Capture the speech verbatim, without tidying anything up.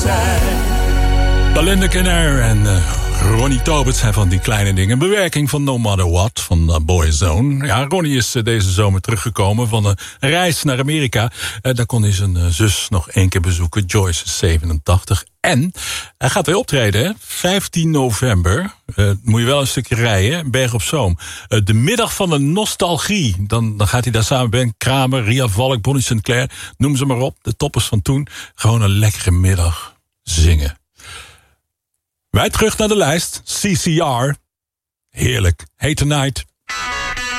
Linda Kenner en uh, Ronnie Tobit zijn van die kleine dingen. Een bewerking van No Matter What van uh, Boyzone. Ja, Ronnie is uh, deze zomer teruggekomen van een reis naar Amerika. Uh, daar kon hij zijn uh, zus nog één keer bezoeken. Joyce is zevenentachtig. En hij gaat weer optreden, hè? vijftien november. Uh, moet je wel een stukje rijden, Berg op Zoom. Uh, de middag van de nostalgie. Dan, dan gaat hij daar samen Ben Kramer, Ria Valk, Bonnie Sinclair. Noem ze maar op, de toppers van toen. Gewoon een lekkere middag zingen. Wij terug naar de lijst. C C R. Heerlijk. Hey Tonight.